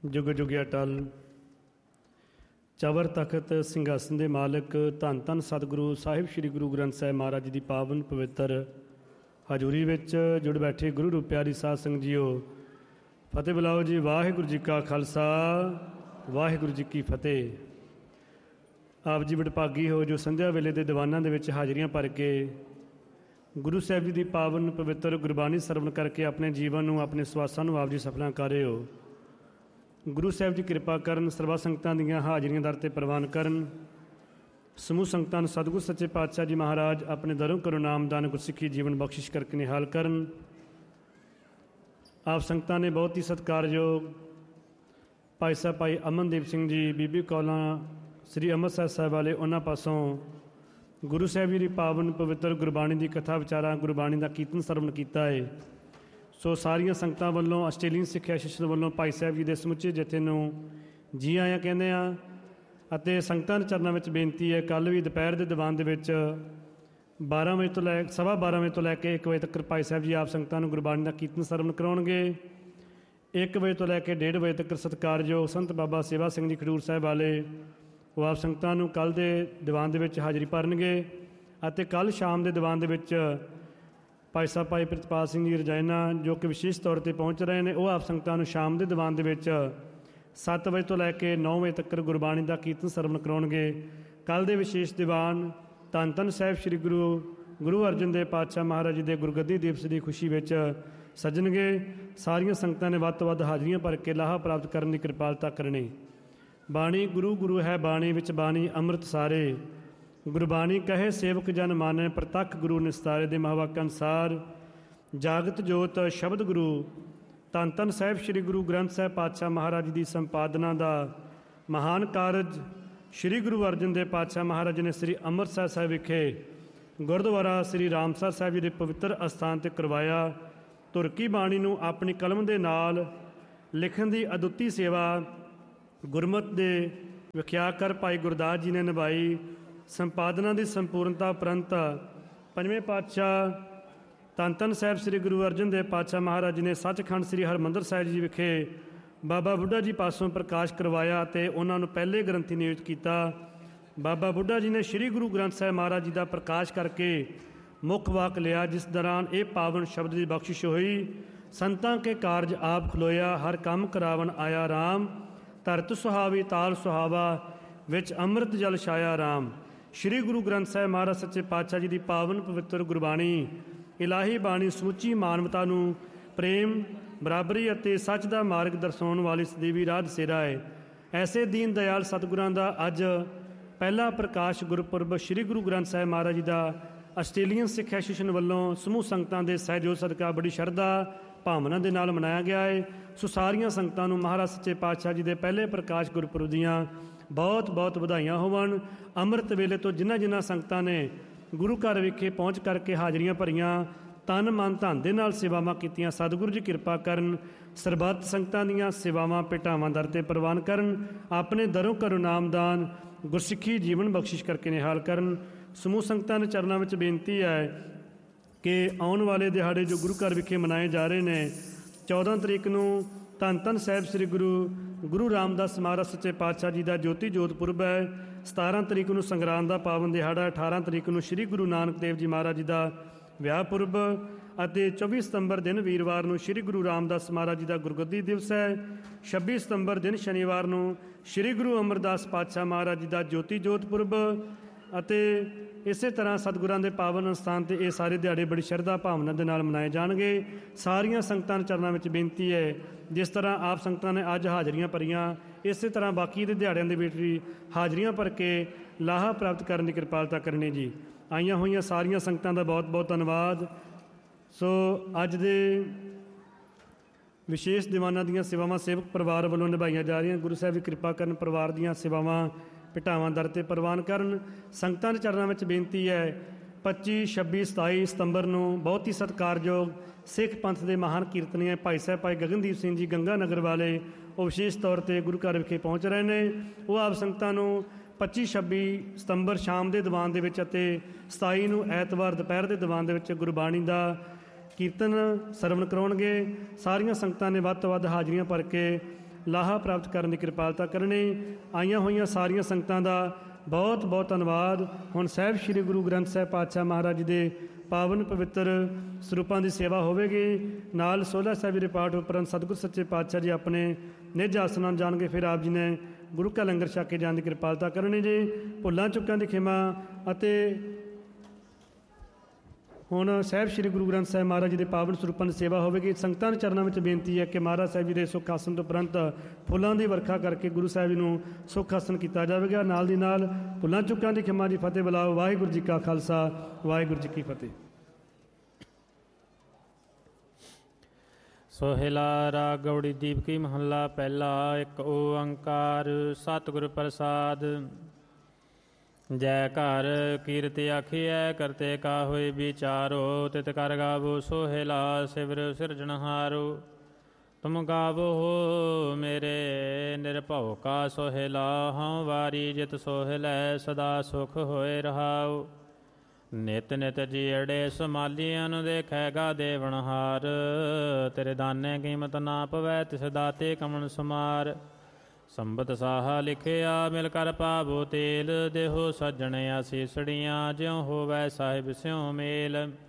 ਜੁਗ ਜੁਗ ਅਟਲ। ਚਵਰ ਤਖਤ ਸਿੰਘਾਸਨ ਦੇ ਮਾਲਕ ਧੰਨ ਧੰਨ ਸਤਿਗੁਰੂ ਸਾਹਿਬ ਸ੍ਰੀ ਗੁਰੂ ਗ੍ਰੰਥ ਸਾਹਿਬ ਮਹਾਰਾਜ ਜੀ ਦੀ ਪਾਵਨ ਪਵਿੱਤਰ ਹਜ਼ੂਰੀ ਵਿੱਚ ਜੁੜ ਬੈਠੇ ਗੁਰੂ ਰੂਪ ਪਿਆਰੀ ਸਾਧ ਸੰਗਤ ਜੀਓ, ਫਤਿਹ ਬੁਲਾਓ ਜੀ। ਵਾਹਿਗੁਰੂ ਜੀ ਕਾ ਖਾਲਸਾ, ਵਾਹਿਗੁਰੂ ਜੀ ਕੀ ਫਤਿਹ। ਆਪ ਜੀ ਵਡਭਾਗੀ ਹੋ ਜੋ ਸੰਧਿਆ ਵੇਲੇ ਦੇ ਦੀਵਾਨਾਂ ਦੇ ਵਿੱਚ ਹਾਜ਼ਰੀਆਂ ਭਰ ਕੇ ਗੁਰੂ ਸਾਹਿਬ ਜੀ ਦੀ ਪਾਵਨ ਪਵਿੱਤਰ ਗੁਰਬਾਣੀ ਸਰਵਣ ਕਰਕੇ ਆਪਣੇ ਜੀਵਨ ਨੂੰ, ਆਪਣੇ ਸਵਾਸਾਂ ਨੂੰ ਆਪ ਜੀ ਸਫਲਾਂ ਕਰ ਰਹੇ ਹੋ। ਗੁਰੂ ਸਾਹਿਬ ਜੀ ਕਿਰਪਾ ਕਰਨ, ਸਰਬੱਤ ਸੰਗਤਾਂ ਦੀਆਂ ਹਾਜ਼ਰੀਆਂ ਦਰ 'ਤੇ ਪ੍ਰਵਾਨ ਕਰਨ। ਸਮੂਹ ਸੰਗਤਾਂ ਨੂੰ ਸਤਿਗੁਰ ਸੱਚੇ ਪਾਤਸ਼ਾਹ ਜੀ ਮਹਾਰਾਜ ਆਪਣੇ ਦਰੋਂ ਕਰੋ ਨਾਮਦਾਨ ਗੁਰਸਿੱਖੀ ਜੀਵਨ ਬਖਸ਼ਿਸ਼ ਕਰਕੇ ਨਿਹਾਲ ਕਰਨ। ਆਪ ਸੰਗਤਾਂ ਨੇ ਬਹੁਤ ਹੀ ਸਤਿਕਾਰਯੋਗ ਭਾਈ ਸਾਹਿਬ ਭਾਈ ਅਮਨਦੀਪ ਸਿੰਘ ਜੀ, ਬੀਬੀ ਕੌਲਾਂ ਸ੍ਰੀ ਅੰਮ੍ਰਿਤਸਰ ਸਾਹਿਬ ਵਾਲੇ, ਉਹਨਾਂ ਪਾਸੋਂ ਗੁਰੂ ਸਾਹਿਬ ਜੀ ਦੀ ਪਾਵਨ ਪਵਿੱਤਰ ਗੁਰਬਾਣੀ ਦੀ ਕਥਾ ਵਿਚਾਰਾਂ, ਗੁਰਬਾਣੀ ਦਾ ਕੀਰਤਨ ਸਰਵਣ ਕੀਤਾ ਹੈ। ਸੋ ਸਾਰੀਆਂ ਸੰਗਤਾਂ ਵੱਲੋਂ, ਆਸਟ੍ਰੇਲੀਅਨ ਸਿੱਖਿਆ ਸ਼ਿਸ਼ਣ ਵੱਲੋਂ ਭਾਈ ਸਾਹਿਬ ਜੀ ਦੇ ਸਮੁੱਚੇ ਜਥੇ ਨੂੰ ਜੀ ਆਇਆਂ ਕਹਿੰਦੇ ਹਾਂ। ਅਤੇ ਸੰਗਤਾਂ ਦੇ ਚਰਨਾਂ ਵਿੱਚ ਬੇਨਤੀ ਹੈ, ਕੱਲ੍ਹ ਵੀ ਦੁਪਹਿਰ ਦੇ ਦੀਵਾਨ ਦੇ ਵਿੱਚ 12 ਵਜੇ ਤੋਂ ਲੈ 12:15 ਵਜੇ ਤੋਂ ਲੈ ਕੇ 1 ਵਜੇ ਤੱਕ ਭਾਈ ਸਾਹਿਬ ਜੀ ਆਪ ਸੰਗਤਾਂ ਨੂੰ ਗੁਰਬਾਣੀ ਦਾ ਕੀਰਤਨ ਸਰਵਣ ਕਰਾਉਣਗੇ। 1 ਵਜੇ ਤੋਂ ਲੈ ਕੇ 1:30 ਵਜੇ ਤੱਕ ਸਤਿਕਾਰਯੋਗ ਸੰਤ ਬਾਬਾ ਸੇਵਾ ਸਿੰਘ ਜੀ ਖਡੂਰ ਸਾਹਿਬ ਵਾਲੇ, ਉਹ ਆਪ ਸੰਗਤਾਂ ਨੂੰ ਕੱਲ੍ਹ ਦੇ ਦੀਵਾਨ ਦੇ ਵਿੱਚ ਹਾਜ਼ਰੀ ਭਰਨਗੇ। ਅਤੇ ਕੱਲ੍ਹ ਸ਼ਾਮ ਦੇ ਦੀਵਾਨ ਦੇ ਵਿੱਚ ਭਾਈ ਸਾਹਿਬ ਭਾਈ ਪ੍ਰਿਤਪਾਲ ਸਿੰਘ ਜੀ ਰਜਾਇਨਾ, ਜੋ ਕਿ ਵਿਸ਼ੇਸ਼ ਤੌਰ 'ਤੇ ਪਹੁੰਚ ਰਹੇ ਨੇ, ਉਹ ਆਪ ਸੰਗਤਾਂ ਨੂੰ ਸ਼ਾਮ ਦੇ ਦੀਵਾਨ ਦੇ ਵਿੱਚ 7 ਵਜੇ ਤੋਂ ਲੈ ਕੇ 9 ਵਜੇ ਤੱਕ ਗੁਰਬਾਣੀ ਦਾ ਕੀਰਤਨ ਸਰਵਣ ਕਰਾਉਣਗੇ। ਕੱਲ੍ਹ ਦੇ ਵਿਸ਼ੇਸ਼ ਦੀਵਾਨ ਧੰਨ ਧੰਨ ਸਾਹਿਬ ਸ੍ਰੀ ਗੁਰੂ ਅਰਜਨ ਦੇਵ ਪਾਤਸ਼ਾਹ ਮਹਾਰਾਜ ਜੀ ਦੇ ਗੁਰਗੱਦੀ ਦਿਵਸ ਦੀ ਖੁਸ਼ੀ ਵਿੱਚ ਸੱਜਣਗੇ। ਸਾਰੀਆਂ ਸੰਗਤਾਂ ਨੇ ਵੱਧ ਤੋਂ ਵੱਧ ਹਾਜ਼ਰੀਆਂ ਭਰ ਕੇ ਲਾਹਾ ਪ੍ਰਾਪਤ ਕਰਨ ਦੀ ਕਿਰਪਾਲਤਾ ਕਰਨੀ। ਬਾਣੀ ਗੁਰੂ ਗੁਰੂ ਹੈ ਬਾਣੀ, ਵਿੱਚ ਬਾਣੀ ਅੰਮ੍ਰਿਤ ਸਾਰੇ। ਗੁਰਬਾਣੀ ਕਹੇ ਸੇਵਕ ਜਨ ਮਾਨੈ, ਪ੍ਰਤੱਖ ਗੁਰੂ ਨਿਸਤਾਰੇ। ਦੇ ਮਹਾਵਾਕ ਅਨੁਸਾਰ ਜਾਗਤ ਜੋਤ ਸ਼ਬਦ ਗੁਰੂ ਧੰਨ ਧੰਨ ਸਾਹਿਬ ਸ੍ਰੀ ਗੁਰੂ ਗ੍ਰੰਥ ਸਾਹਿਬ ਪਾਤਸ਼ਾਹ ਮਹਾਰਾਜ ਜੀ ਦੀ ਸੰਪਾਦਨਾ ਦਾ ਮਹਾਨ ਕਾਰਜ ਸ੍ਰੀ ਗੁਰੂ ਅਰਜਨ ਦੇਵ ਪਾਤਸ਼ਾਹ ਮਹਾਰਾਜ ਜੀ ਨੇ ਸ੍ਰੀ ਅੰਮ੍ਰਿਤਸਰ ਸਾਹਿਬ ਵਿਖੇ ਗੁਰਦੁਆਰਾ ਸ੍ਰੀ ਰਾਮਸਰ ਸਾਹਿਬ ਜੀ ਦੇ ਪਵਿੱਤਰ ਅਸਥਾਨ 'ਤੇ ਕਰਵਾਇਆ। ਤੁਰਕੀ ਬਾਣੀ ਨੂੰ ਆਪਣੀ ਕਲਮ ਦੇ ਨਾਲ ਲਿਖਣ ਦੀ ਅਦੁੱਤੀ ਸੇਵਾ ਗੁਰਮਤਿ ਦੇ ਵਿਖਿਆਕਾਰ ਭਾਈ ਗੁਰਦਾਸ ਜੀ ਨੇ ਨਿਭਾਈ। ਸੰਪਾਦਨਾ ਦੀ ਸੰਪੂਰਨਤਾ ਉਪਰੰਤ ਪੰਜਵੇਂ ਪਾਤਸ਼ਾਹ ਧੰਨ ਧੰਨ ਸਾਹਿਬ ਸ੍ਰੀ ਗੁਰੂ ਅਰਜਨ ਦੇਵ ਪਾਤਸ਼ਾਹ ਮਹਾਰਾਜ ਜੀ ਨੇ ਸੱਚਖੰਡ ਸ੍ਰੀ ਹਰਿਮੰਦਰ ਸਾਹਿਬ ਜੀ ਵਿਖੇ ਬਾਬਾ ਬੁੱਢਾ ਜੀ ਪਾਸੋਂ ਪ੍ਰਕਾਸ਼ ਕਰਵਾਇਆ ਅਤੇ ਉਹਨਾਂ ਨੂੰ ਪਹਿਲੇ ਗ੍ਰੰਥੀ ਨਿਯੁਕਤ ਕੀਤਾ। ਬਾਬਾ ਬੁੱਢਾ ਜੀ ਨੇ ਸ੍ਰੀ ਗੁਰੂ ਗ੍ਰੰਥ ਸਾਹਿਬ ਮਹਾਰਾਜ ਜੀ ਦਾ ਪ੍ਰਕਾਸ਼ ਕਰਕੇ ਮੁੱਖ ਵਾਕ ਲਿਆ, ਜਿਸ ਦੌਰਾਨ ਇਹ ਪਾਵਨ ਸ਼ਬਦ ਦੀ ਬਖਸ਼ਿਸ਼ ਹੋਈ। ਸੰਤਾਂ ਕੇ ਕਾਰਜ ਆਪ ਖਲੋਇਆ, ਹਰ ਕੰਮ ਕਰਾਵਨ ਆਇਆ ਰਾਮ। ਧਰਤ ਸੁਹਾਵੀ ਤਾਲ ਸੁਹਾਵਾ, ਵਿੱਚ ਅੰਮ੍ਰਿਤ ਜਲ ਛਾਇਆ ਰਾਮ। ਸ੍ਰੀ ਗੁਰੂ ਗ੍ਰੰਥ ਸਾਹਿਬ ਮਹਾਰਾਜ ਸੱਚੇ ਪਾਤਸ਼ਾਹ ਜੀ ਦੀ ਪਾਵਨ ਪਵਿੱਤਰ ਗੁਰਬਾਣੀ ਇਲਾਹੀ ਬਾਣੀ ਸਮੁੱਚੀ ਮਾਨਵਤਾ ਨੂੰ ਪ੍ਰੇਮ, ਬਰਾਬਰੀ ਅਤੇ ਸੱਚ ਦਾ ਮਾਰਗ ਦਰਸਾਉਣ ਵਾਲੀ ਸਦੀਵੀ ਰਾਹ ਦਸੇਰਾ ਹੈ। ਐਸੇ ਦੀਨ ਦਿਆਲ ਸਤਿਗੁਰਾਂ ਦਾ ਅੱਜ ਪਹਿਲਾ ਪ੍ਰਕਾਸ਼ ਗੁਰਪੁਰਬ ਸ੍ਰੀ ਗੁਰੂ ਗ੍ਰੰਥ ਸਾਹਿਬ ਮਹਾਰਾਜ ਜੀ ਦਾ ਆਸਟ੍ਰੇਲੀਅਨ ਸਿੱਖਿਆ ਸ਼ਿਸ਼ਨ ਵੱਲੋਂ ਸਮੂਹ ਸੰਗਤਾਂ ਦੇ ਸਹਿਯੋਗ ਸਦਕਾ ਬੜੀ ਸ਼ਰਧਾ ਭਾਵਨਾ ਦੇ ਨਾਲ ਮਨਾਇਆ ਗਿਆ ਹੈ। ਸੋ ਸਾਰੀਆਂ ਸੰਗਤਾਂ ਨੂੰ ਮਹਾਰਾਜ ਸੱਚੇ ਪਾਤਸ਼ਾਹ ਜੀ ਦੇ ਪਹਿਲੇ ਪ੍ਰਕਾਸ਼ ਗੁਰਪੁਰਬ ਦੀਆਂ ਬਹੁਤ ਬਹੁਤ ਵਧਾਈਆਂ ਹੋਵਣ। ਅੰਮ੍ਰਿਤ ਵੇਲੇ ਤੋਂ ਜਿਨ੍ਹਾਂ ਸੰਗਤਾਂ ਨੇ ਗੁਰੂ ਘਰ ਵਿਖੇ ਪਹੁੰਚ ਕਰਕੇ ਹਾਜ਼ਰੀਆਂ ਭਰੀਆਂ, ਤਨ ਮਨ ਧਨ ਦੇ ਨਾਲ ਸੇਵਾਵਾਂ ਕੀਤੀਆਂ, ਸਤਿਗੁਰੂ ਜੀ ਕਿਰਪਾ ਕਰਨ, ਸਰਬੱਤ ਸੰਗਤਾਂ ਦੀਆਂ ਸੇਵਾਵਾਂ ਭੇਟਾਵਾਂ ਦਰ 'ਤੇ ਪ੍ਰਵਾਨ ਕਰਨ। ਆਪਣੇ ਦਰੋਂ ਕਰੋ ਨਾਮਦਾਨ ਗੁਰਸਿੱਖੀ ਜੀਵਨ ਬਖਸ਼ਿਸ਼ ਕਰਕੇ ਨਿਹਾਲ ਕਰਨ। ਸਮੂਹ ਸੰਗਤਾਂ ਦੇ ਚਰਨਾਂ ਵਿੱਚ ਬੇਨਤੀ ਹੈ ਕਿ ਆਉਣ ਵਾਲੇ ਦਿਹਾੜੇ ਜੋ ਗੁਰੂ ਘਰ ਵਿਖੇ ਮਨਾਏ ਜਾ ਰਹੇ ਨੇ, 14 ਤਰੀਕ ਨੂੰ ਧੰਨ ਧੰਨ ਸਾਹਿਬ ਸ੍ਰੀ ਗੁਰੂ ਰਾਮਦਾਸ ਮਹਾਰਾਜ ਸੱਚੇ ਪਾਤਸ਼ਾਹ ਜੀ ਦਾ ਜੋਤੀ ਜੋਤ ਪੁਰਬ ਹੈ। 17 ਤਰੀਕ ਨੂੰ ਸੰਗਰਾਂਦ ਦਾ ਪਾਵਨ ਦਿਹਾੜਾ, 18 ਤਰੀਕ ਨੂੰ ਸ੍ਰੀ ਗੁਰੂ ਨਾਨਕ ਦੇਵ ਜੀ ਮਹਾਰਾਜ ਜੀ ਦਾ ਵਿਆਹ ਪੁਰਬ ਅਤੇ 24 ਸਤੰਬਰ ਦਿਨ ਵੀਰਵਾਰ ਨੂੰ ਸ੍ਰੀ ਗੁਰੂ ਰਾਮਦਾਸ ਮਹਾਰਾਜ ਜੀ ਦਾ ਗੁਰਗੱਦੀ ਦਿਵਸ ਹੈ। 26 ਸਤੰਬਰ ਦਿਨ ਸ਼ਨੀਵਾਰ ਨੂੰ ਸ੍ਰੀ ਗੁਰੂ ਅਮਰਦਾਸ ਪਾਤਸ਼ਾਹ ਮਹਾਰਾਜ ਜੀ ਦਾ ਜੋਤੀ ਜੋਤ ਪੁਰਬ। ਅਤੇ ਇਸੇ ਤਰ੍ਹਾਂ ਸਤਿਗੁਰਾਂ ਦੇ ਪਾਵਨ ਅਸਥਾਨ 'ਤੇ ਇਹ ਸਾਰੇ ਦਿਹਾੜੇ ਬੜੀ ਸ਼ਰਧਾ ਭਾਵਨਾ ਦੇ ਨਾਲ ਮਨਾਏ ਜਾਣਗੇ। ਸਾਰੀਆਂ ਸੰਗਤਾਂ ਦੇ ਚਰਨਾਂ ਵਿੱਚ ਬੇਨਤੀ ਹੈ, ਜਿਸ ਤਰ੍ਹਾਂ ਆਪ ਸੰਗਤਾਂ ਨੇ ਅੱਜ ਹਾਜ਼ਰੀਆਂ ਭਰੀਆਂ, ਇਸੇ ਤਰ੍ਹਾਂ ਬਾਕੀ ਦੇ ਦਿਹਾੜਿਆਂ ਦੇ ਵਿੱਚ ਵੀ ਹਾਜ਼ਰੀਆਂ ਭਰ ਕੇ ਲਾਹਾ ਪ੍ਰਾਪਤ ਕਰਨ ਦੀ ਕਿਰਪਾਲਤਾ ਕਰਨੀ ਜੀ। ਆਈਆਂ ਹੋਈਆਂ ਸਾਰੀਆਂ ਸੰਗਤਾਂ ਦਾ ਬਹੁਤ ਬਹੁਤ ਧੰਨਵਾਦ। ਸੋ ਅੱਜ ਦੇ ਵਿਸ਼ੇਸ਼ ਦੀਵਾਨਾਂ ਦੀਆਂ ਸੇਵਾਵਾਂ ਸੇਵਕ ਪਰਿਵਾਰ ਵੱਲੋਂ ਨਿਭਾਈਆਂ ਜਾ ਰਹੀਆਂ। ਗੁਰੂ ਸਾਹਿਬ ਦੀ ਕਿਰਪਾ ਕਰਨ, ਪਰਿਵਾਰ ਦੀਆਂ ਸੇਵਾਵਾਂ ਭੇਟਾਵਾਂ ਦਰ 'ਤੇ ਪ੍ਰਵਾਨ ਕਰਨ। ਸੰਗਤਾਂ ਦੇ ਚਰਨਾਂ ਵਿੱਚ ਬੇਨਤੀ ਹੈ, 25, 26, 27 ਸਤੰਬਰ ਨੂੰ ਬਹੁਤ ਹੀ ਸਤਿਕਾਰਯੋਗ ਸਿੱਖ ਪੰਥ ਦੇ ਮਹਾਨ ਕੀਰਤਨੀਏ ਭਾਈ ਸਾਹਿਬ ਭਾਈ ਗਗਨਦੀਪ ਸਿੰਘ ਜੀ ਗੰਗਾ ਨਗਰ ਵਾਲੇ, ਉਹ ਵਿਸ਼ੇਸ਼ ਤੌਰ 'ਤੇ ਗੁਰੂ ਘਰ ਵਿਖੇ ਪਹੁੰਚ ਰਹੇ ਨੇ। ਉਹ ਆਪ ਸੰਗਤਾਂ ਨੂੰ 25, 26 ਸਤੰਬਰ ਸ਼ਾਮ ਦੇ ਦੀਵਾਨ ਦੇ ਵਿੱਚ ਅਤੇ 27 ਨੂੰ ਐਤਵਾਰ ਦੁਪਹਿਰ ਦੇ ਦੀਵਾਨ ਦੇ ਵਿੱਚ ਗੁਰਬਾਣੀ ਦਾ ਕੀਰਤਨ ਸਰਵਣ ਕਰਾਉਣਗੇ। ਸਾਰੀਆਂ ਸੰਗਤਾਂ ਨੇ ਵੱਧ ਤੋਂ ਵੱਧ ਹਾਜ਼ਰੀਆਂ ਭਰ ਕੇ ਲਾਹਾ ਪ੍ਰਾਪਤ ਕਰਨ ਦੀ ਕਿਰਪਾਲਤਾ ਕਰਨੀ। ਆਈਆਂ ਹੋਈਆਂ ਸਾਰੀਆਂ ਸੰਗਤਾਂ ਦਾ ਬਹੁਤ ਬਹੁਤ ਧੰਨਵਾਦ। ਹੁਣ ਸਾਹਿਬ ਸ੍ਰੀ ਗੁਰੂ ਗ੍ਰੰਥ ਸਾਹਿਬ ਪਾਤਸ਼ਾਹ ਮਹਾਰਾਜ ਜੀ ਦੇ ਪਾਵਨ ਪਵਿੱਤਰ ਸਰੂਪਾਂ ਦੀ ਸੇਵਾ ਹੋਵੇਗੀ। ਨਾਲ ਸੋਹਲਾ ਸਾਹਿਬ ਦੇ ਪਾਠ ਉਪਰੰਤ ਸਤਿਗੁਰ ਸੱਚੇ ਪਾਤਸ਼ਾਹ ਜੀ ਆਪਣੇ ਨਿੱਜ ਆਸਨਾਂ ਜਾਣਗੇ। ਫਿਰ ਆਪ ਜੀ ਨੇ ਗੁਰੂ ਕਾ ਲੰਗਰ ਛਕ ਕੇ ਜਾਣ ਦੀ ਕਿਰਪਾਲਤਾ ਕਰਨੀ ਜੀ। ਭੁੱਲਾਂ ਚੁੱਕਾਂ ਦੀ ਖਿਮਾ ਅਤੇ ਹੁਣ ਸਾਹਿਬ ਸ੍ਰੀ ਗੁਰੂ ਗ੍ਰੰਥ ਸਾਹਿਬ ਮਹਾਰਾਜ ਜੀ ਦੇ ਪਾਵਨ ਸਰੂਪਾਂ ਦੀ ਸੇਵਾ ਹੋਵੇਗੀ। ਸੰਗਤਾਂ ਦੇ ਚਰਨਾਂ ਵਿੱਚ ਬੇਨਤੀ ਹੈ ਕਿ ਮਹਾਰਾਜ ਸਾਹਿਬ ਜੀ ਦੇ ਸੁੱਖ ਆਸਣ ਤੋਂ ਉਪਰੰਤ ਫੁੱਲਾਂ ਦੀ ਵਰਖਾ ਕਰਕੇ ਗੁਰੂ ਸਾਹਿਬ ਜੀ ਨੂੰ ਸੁੱਖ ਆਸਣ ਕੀਤਾ ਜਾਵੇਗਾ। ਨਾਲ ਦੀ ਨਾਲ ਭੁੱਲਾਂ ਚੁੱਕਾਂ ਦੀ ਖਿਮਾ ਦੀ ਫਤਿਹ ਬੁਲਾਓ। ਵਾਹਿਗੁਰੂ ਜੀ ਕਾ ਖਾਲਸਾ, ਵਾਹਿਗੁਰੂ ਜੀ ਕੀ ਫਤਿਹ। ਸੋਹਿਲਾ ਰਾਗ ਗੌੜੀ ਦੀਪਕੀ ਮਹੱਲਾ ਪਹਿਲਾ। ਇੱਕ ਓੰਕਾਰ ਸਤਿਗੁਰ ਪ੍ਰਸਾਦ। ਜੈ ਘਰ ਕੀਰਤ ਆਖੀਐ ਕਰਤੇ ਕਾ ਹੋਏ ਵਿਚਾਰੋ। ਤਿਤ ਕਰ ਗਾਵੋ ਸੋਹਿਲਾ ਸਿਵਰ ਸਿਰਜਣਹਾਰੋ। ਤੁਮ ਗਾਵੋ ਹੋ ਮੇਰੇ ਨਿਰਭਉ ਕਾ ਸੋਹਿਲਾ। ਹਉ ਵਾਰੀ ਜਿਤ ਸੋਹਿਲੈ ਸਦਾ ਸੁਖ ਹੋਏ ਰਹਾਉ। ਨਿਤ ਨਿਤ ਜੀੜੇ ਸਮਾਲੀਆਂ ਦੇਖੈਗਾ ਦੇਵਨਹਾਰ। ਤੇਰੇ ਦਾਨੇ ਕੀਮਤ ਨਾ ਪਵੈ ਤਿਸ ਦਾਤੇ ਕਮਣ ਸਮਾਰ। ਸੰਬਤ ਸਾਹਾ ਲਿਖਿਆ ਮਿਲ ਕਰ ਪਾਵੋ ਤੇਲ। ਦੇਹੋ ਸੱਜਣ ਆਸੀਸੜੀਆਂ ਜਿਉ ਹੋਵੈ ਸਾਹਿਬ ਸਿਉ ਮੇਲ।